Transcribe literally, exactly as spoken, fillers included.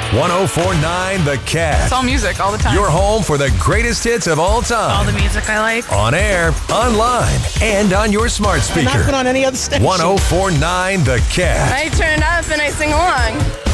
one oh four point nine The Cat. It's all music all the time. Your home for the greatest hits of all time. All the music I like. On air, online, and on your smart speaker. Not on any other station. one oh four point nine The Cat. I turn it up and I sing along.